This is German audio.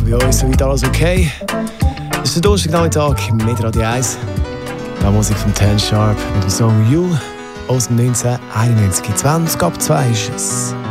bei uns soweit alles okay. Es ist der Donnerstagnachmittag mit Radio 1. Die Musik von Ten Sharp mit dem Song You aus dem 1991. 20 ab 2 ist es.